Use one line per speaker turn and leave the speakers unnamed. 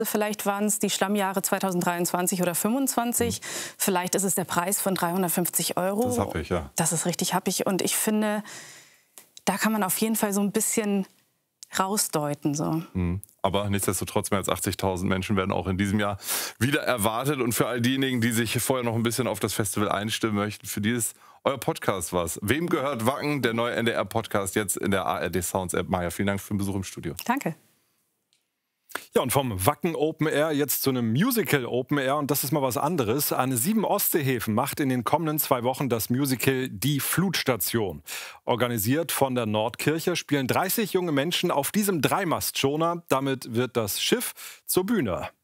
Vielleicht waren es die Schlammjahre 2023 oder 2025. Vielleicht ist es der Preis von 350 Euro.
Das ist happig, ja.
Das ist richtig happig. Und ich finde, da kann man auf jeden Fall so ein bisschen rausdeuten. So.
Aber nichtsdestotrotz, mehr als 80.000 Menschen werden auch in diesem Jahr wieder erwartet. Und für all diejenigen, die sich vorher noch ein bisschen auf das Festival einstimmen möchten, für die ist euer Podcast was. Wem gehört Wacken? Der neue NDR-Podcast jetzt in der ARD Sounds App. Maja, vielen Dank für den Besuch im Studio.
Danke.
Ja, und vom Wacken Open Air jetzt zu einem Musical Open Air. Und das ist mal was anderes. An 7 Ostseehäfen macht in den kommenden 2 Wochen das Musical Die Flutstation. Organisiert von der Nordkirche spielen 30 junge Menschen auf diesem Dreimastschoner. Damit wird das Schiff zur Bühne.